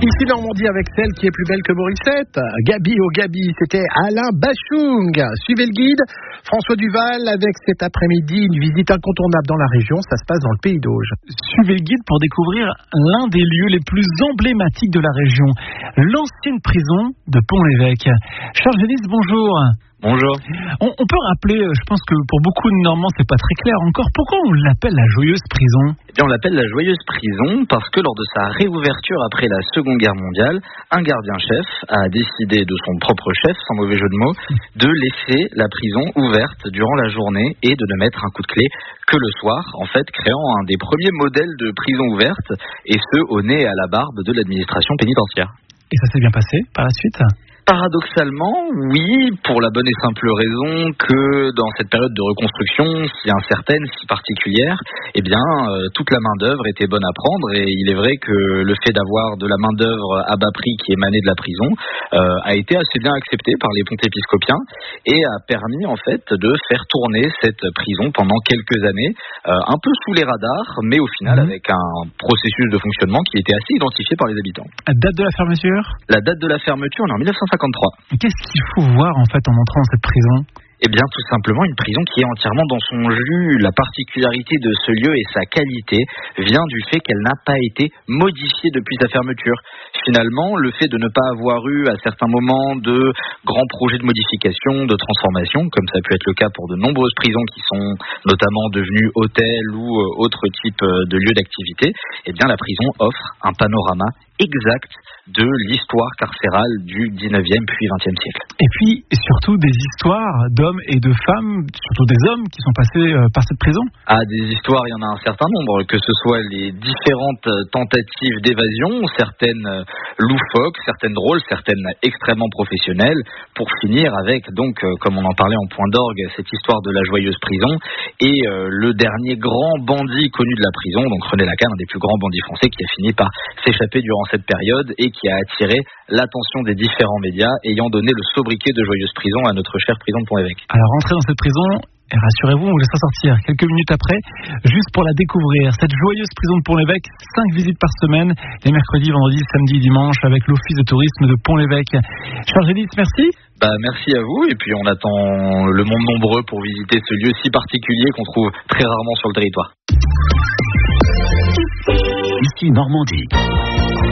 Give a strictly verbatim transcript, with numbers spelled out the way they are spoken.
Ici Normandie avec celle qui est plus belle que Morissette. Gabi au Gabi, c'était Alain Bachung. Suivez le guide. François Duval avec cet après-midi une visite incontournable dans la région. Ça se passe dans le Pays d'Auge. Suivez le guide pour découvrir l'un des lieux les plus emblématiques de la région. L'ancienne prison de Pont-l'Évêque. Charles Gélis, bonjour. Bonjour. On, on peut rappeler, je pense que pour beaucoup de Normands, c'est pas très clair encore, pourquoi on l'appelle la Joyeuse Prison ? Eh bien, on l'appelle la Joyeuse Prison parce que lors de sa réouverture après la Seconde Guerre mondiale, un gardien-chef a décidé de son propre chef, sans mauvais jeu de mots, de laisser la prison ouverte durant la journée et de ne mettre un coup de clé que le soir, en fait créant un des premiers modèles de prison ouverte, et ce, au nez et à la barbe de l'administration pénitentiaire. Et ça s'est bien passé par la suite ? Paradoxalement, oui, pour la bonne et simple raison que dans cette période de reconstruction, si incertaine, si particulière, eh bien, euh, toute la main-d'œuvre était bonne à prendre, et il est vrai que le fait d'avoir de la main-d'œuvre à bas prix qui émanait de la prison euh, a été assez bien accepté par les pontes épiscopiens et a permis en fait de faire tourner cette prison pendant quelques années, euh, un peu sous les radars, mais au final mmh. avec un processus de fonctionnement qui était assez identifié par les habitants. La date de la fermeture ? La date de la fermeture, on est en dix-neuf cent cinquante-trois. Qu'est-ce qu'il faut voir en fait en entrant dans cette prison ? Eh bien, tout simplement, une prison qui est entièrement dans son jus. La particularité de ce lieu et sa qualité vient du fait qu'elle n'a pas été modifiée depuis sa fermeture. Finalement, le fait de ne pas avoir eu à certains moments de grands projets de modification, de transformation, comme ça a pu être le cas pour de nombreuses prisons qui sont notamment devenues hôtels ou autres types de lieux d'activité, eh bien, la prison offre un panorama exact de l'histoire carcérale du dix-neuvième puis vingtième siècle. Et puis, et surtout, des histoires d'hommes et de femmes, surtout des hommes qui sont passés euh, par cette prison ? Ah, des histoires, il y en a un certain nombre, que ce soit les différentes tentatives d'évasion, certaines loufoques, certaines drôles, certaines extrêmement professionnelles, pour finir avec, donc, euh, comme on en parlait en point d'orgue, cette histoire de la Joyeuse Prison, et euh, le dernier grand bandit connu de la prison, donc René Lacan, un des plus grands bandits français, qui a fini par s'échapper durant cette période et qui a attiré l'attention des différents médias, ayant donné le sobriquet de Joyeuse Prison à notre chère prison de Pont-l'Évêque. Alors rentrez dans cette prison et rassurez-vous, on vous laissera sortir quelques minutes après, juste pour la découvrir. Cette joyeuse prison de Pont-l'Évêque, cinq visites par semaine, les mercredis, vendredis, samedis, dimanches, avec l'office de tourisme de Pont-l'Évêque. Charles Gélis, merci. Bah, merci à vous, et puis on attend le monde nombreux pour visiter ce lieu si particulier qu'on trouve très rarement sur le territoire. Ici Normandie.